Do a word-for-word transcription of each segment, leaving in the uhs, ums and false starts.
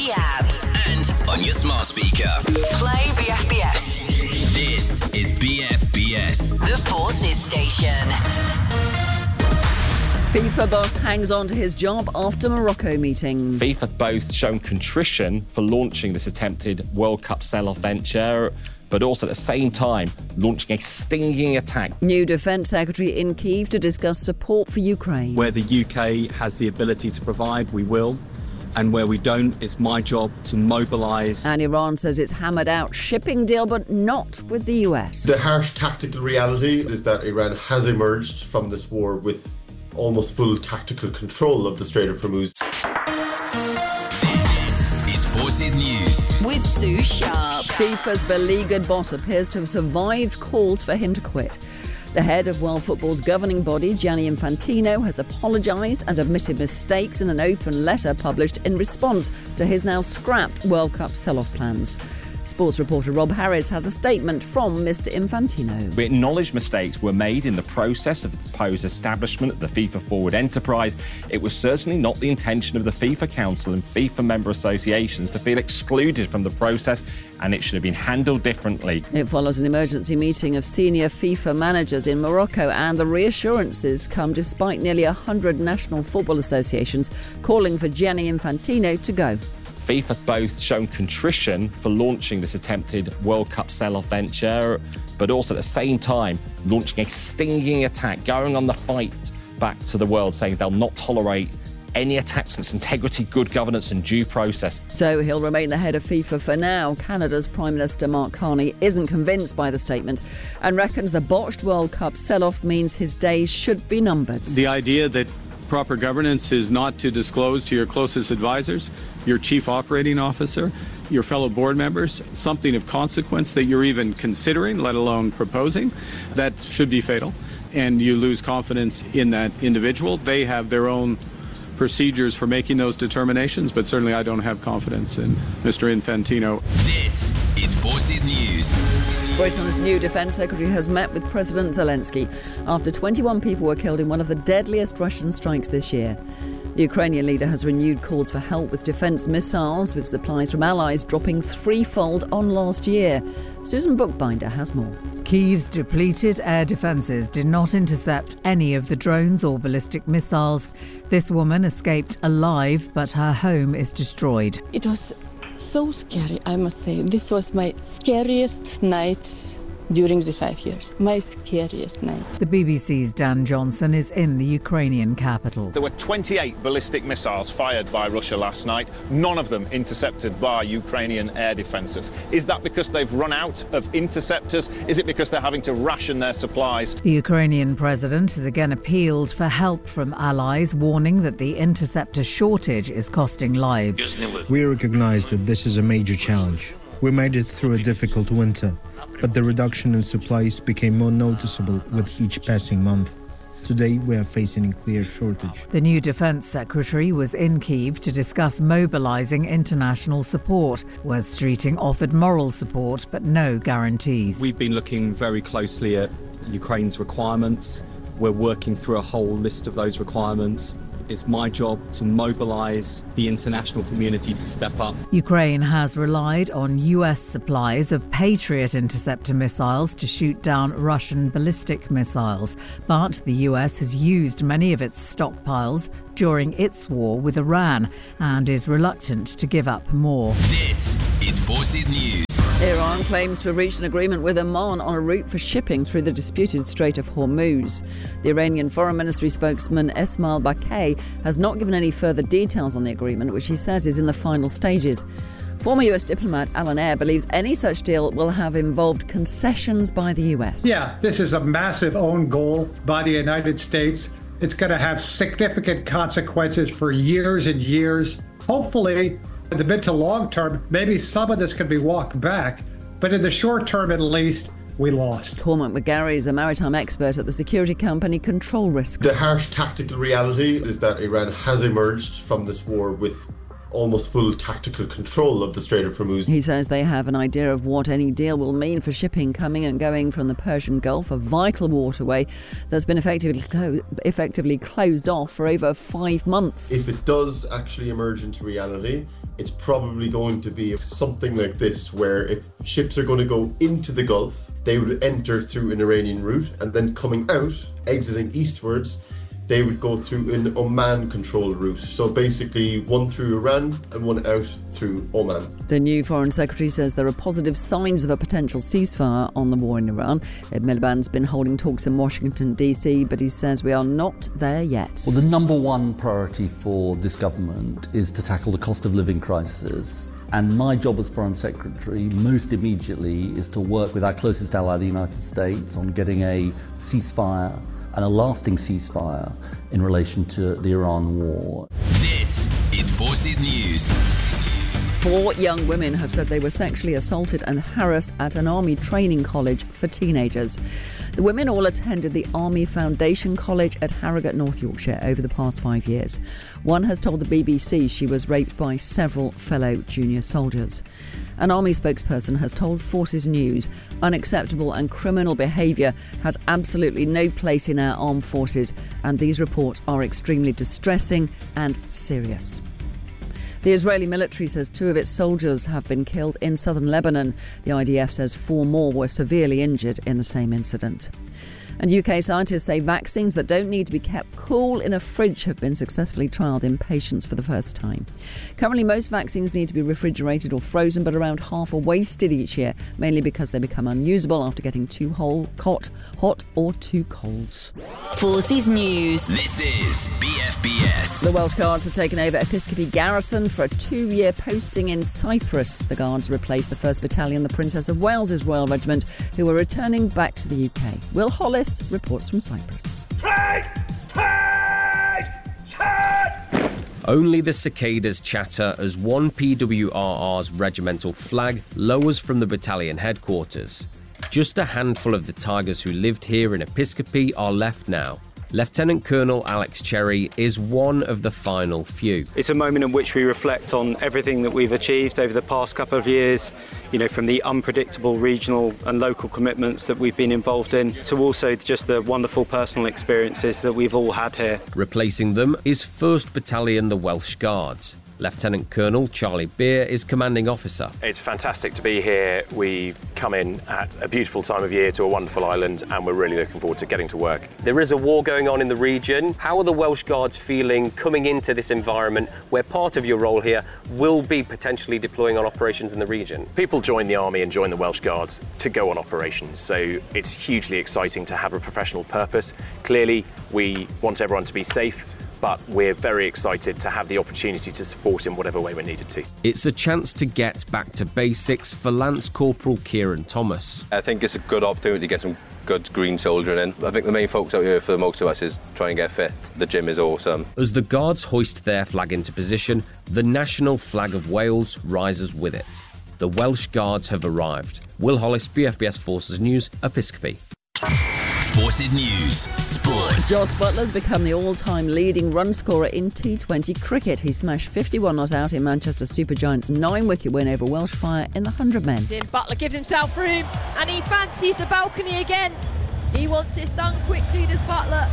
the app. And on your smart speaker. Play B F B S. This is B F B S. The Forces Station. FIFA boss hangs on to his job after Morocco meeting. FIFA have both shown contrition for launching this attempted World Cup sell-off venture, but also at the same time launching a stinging attack. New Defence Secretary in Kyiv to discuss support for Ukraine. Where the U K has the ability to provide, we will. And where we don't, it's my job to mobilise. And Iran says it's hammered out shipping deal, but not with the U S. The harsh tactical reality is that Iran has emerged from this war with almost full tactical control of the Strait of Hormuz. This is Forces News. With Sue Sharp. FIFA's beleaguered boss appears to have survived calls for him to quit. The head of World Football's governing body, Gianni Infantino, has apologised and admitted mistakes in an open letter published in response to his now scrapped World Cup sell-off plans. Sports reporter Rob Harris has a statement from Mister Infantino. We acknowledge mistakes were made in the process of the proposed establishment of the FIFA Forward enterprise. It was certainly not the intention of the FIFA Council and FIFA member associations to feel excluded from the process, and it should have been handled differently. It follows an emergency meeting of senior FIFA managers in Morocco, and the reassurances come despite nearly one hundred national football associations calling for Gianni Infantino to go. FIFA have both shown contrition for launching this attempted World Cup sell-off venture, but also at the same time launching a stinging attack, going on the fight back to the world, saying they'll not tolerate any attacks on its integrity, good governance and due process. So he'll remain the head of FIFA for now. Canada's Prime Minister Mark Carney isn't convinced by the statement and reckons the botched World Cup sell-off means his days should be numbered. The idea that proper governance is not to disclose to your closest advisors, your chief operating officer, your fellow board members, something of consequence that you're even considering, let alone proposing, that should be fatal. And you lose confidence in that individual. They have their own procedures for making those determinations, but certainly I don't have confidence in Mister Infantino. This is Forces News. Britain's new Defence Secretary has met with President Zelensky after twenty-one people were killed in one of the deadliest Russian strikes this year. The Ukrainian leader has renewed calls for help with defence missiles, with supplies from allies dropping threefold on last year. Susan Bookbinder has more. Kyiv's depleted air defences did not intercept any of the drones or ballistic missiles. This woman escaped alive, but her home is destroyed. It was so scary, I must say. This was my scariest night during the five years. My scariest night. The B B C's Dan Johnson is in the Ukrainian capital. There were twenty-eight ballistic missiles fired by Russia last night, none of them intercepted by Ukrainian air defences. Is that because they've run out of interceptors? Is it because they're having to ration their supplies? The Ukrainian president has again appealed for help from allies, warning that the interceptor shortage is costing lives. We recognise that this is a major challenge. We made it through a difficult winter, but the reduction in supplies became more noticeable with each passing month. Today, we are facing a clear shortage. The new Defence Secretary was in Kyiv to discuss mobilising international support. Wes Streeting offered moral support, but no guarantees. We've been looking very closely at Ukraine's requirements. We're working through a whole list of those requirements. It's my job to mobilise the international community to step up. Ukraine has relied on U S supplies of Patriot interceptor missiles to shoot down Russian ballistic missiles. But the U S has used many of its stockpiles during its war with Iran and is reluctant to give up more. This is Forces News. Iran claims to have reached an agreement with Oman on a route for shipping through the disputed Strait of Hormuz. The Iranian Foreign Ministry spokesman Esmail Baqai has not given any further details on the agreement, which he says is in the final stages. Former U S diplomat Alan Eyre believes any such deal will have involved concessions by the U S. Yeah, this is a massive own goal by the United States. It's going to have significant consequences for years and years. Hopefully, in the mid to long term, maybe some of this can be walked back, but in the short term at least, we lost. Cormac McGarry is a maritime expert at the security company Control Risks. The harsh tactical reality is that Iran has emerged from this war with almost full tactical control of the Strait of Hormuz. He says they have an idea of what any deal will mean for shipping coming and going from the Persian Gulf, a vital waterway that's been effectively clo- effectively closed off for over five months. If it does actually emerge into reality, it's probably going to be something like this, where if ships are going to go into the Gulf, they would enter through an Iranian route, and then coming out, exiting eastwards, they would go through an Oman-controlled route. So basically one through Iran and one out through Oman. The new Foreign Secretary says there are positive signs of a potential ceasefire on the war in Iran. Ed Miliband's been holding talks in Washington, D C, but he says we are not there yet. Well, the number one priority for this government is to tackle the cost of living crisis. And my job as Foreign Secretary, most immediately, is to work with our closest ally, the United States, on getting a ceasefire and a lasting ceasefire in relation to the Iran war. This is Forces News. Four young women have said they were sexually assaulted and harassed at an army training college for teenagers. The women all attended the Army Foundation College at Harrogate, North Yorkshire, over the past five years. One has told the B B C she was raped by several fellow junior soldiers. An army spokesperson has told Forces News unacceptable and criminal behaviour has absolutely no place in our armed forces, and these reports are extremely distressing and serious. The Israeli military says two of its soldiers have been killed in southern Lebanon. The I D F says four more were severely injured in the same incident. And U K scientists say vaccines that don't need to be kept cool in a fridge have been successfully trialled in patients for the first time. Currently, most vaccines need to be refrigerated or frozen, but around half are wasted each year, mainly because they become unusable after getting too hot, hot or too cold. Forces News. This is B F B S. The Welsh Guards have taken over Episcopi Garrison for a two-year posting in Cyprus. The Guards replaced the first Battalion, the Princess of Wales's Royal Regiment, who were returning back to the U K. Will Hollis reports from Cyprus. Only the cicadas chatter as one P W R R's regimental flag lowers from the battalion headquarters. Just a handful of the Tigers who lived here in Episcopi are left now. Lieutenant Colonel Alex Cherry is one of the final few. It's a moment in which we reflect on everything that we've achieved over the past couple of years, you know, from the unpredictable regional and local commitments that we've been involved in to also just the wonderful personal experiences that we've all had here. Replacing them is first Battalion the Welsh Guards. Lieutenant Colonel Charlie Beer is commanding officer. It's fantastic to be here. We come in at a beautiful time of year to a wonderful island, and we're really looking forward to getting to work. There is a war going on in the region. How are the Welsh Guards feeling coming into this environment where part of your role here will be potentially deploying on operations in the region? People join the army and join the Welsh Guards to go on operations, so it's hugely exciting to have a professional purpose. Clearly, we want everyone to be safe, but we're very excited to have the opportunity to support in whatever way we're needed to. It's a chance to get back to basics for Lance Corporal Kieran Thomas. I think it's a good opportunity to get some good green children in. I think the main focus out here for most of us is try and get fit. The gym is awesome. As the Guards hoist their flag into position, the national flag of Wales rises with it. The Welsh Guards have arrived. Will Hollis, B F B S Forces News, Episcopi. Forces News, Sports. Jos Buttler's become the all-time leading run scorer in T twenty cricket. He smashed fifty-one not out in Manchester Supergiants' nine-wicket win over Welsh Fire in the one hundred men. Butler gives himself room and he fancies the balcony again. He wants this done quickly, does Butler.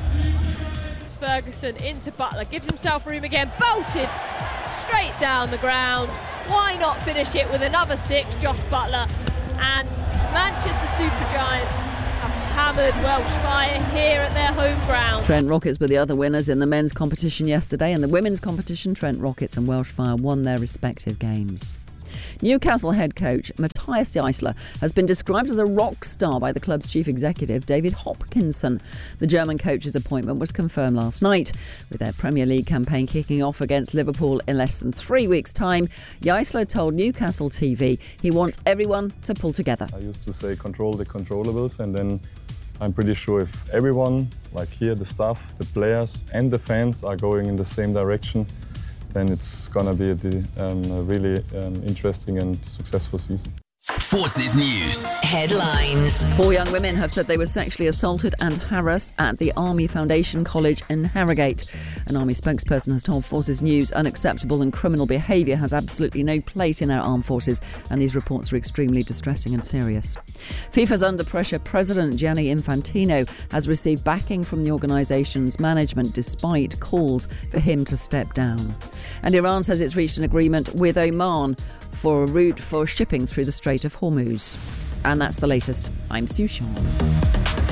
It's Ferguson into Butler, gives himself room again, bolted straight down the ground. Why not finish it with another six, Jos Buttler? And Manchester Supergiants have hammered Welsh Fire here at their home ground. Trent Rockets were the other winners in the men's competition yesterday. In the women's competition, Trent Rockets and Welsh Fire won their respective games. Newcastle head coach Matthias Jaissler has been described as a rock star by the club's chief executive David Hopkinson. The German coach's appointment was confirmed last night. With their Premier League campaign kicking off against Liverpool in less than three weeks' time, Jaissler told Newcastle T V he wants everyone to pull together. I used to say control the controllables, and then I'm pretty sure if everyone, like here, the staff, the players and the fans are going in the same direction, then it's going to be a, um, a really um, interesting and successful season. Forces News. Headlines. Four young women have said they were sexually assaulted and harassed at the Army Foundation College in Harrogate. An Army spokesperson has told Forces News unacceptable and criminal behaviour has absolutely no place in our armed forces, and these reports are extremely distressing and serious. FIFA's under pressure president Gianni Infantino has received backing from the organisation's management despite calls for him to step down. And Iran says it's reached an agreement with Oman for a route for shipping through the Strait of Hormuz. And that's the latest. I'm Sue Shaw.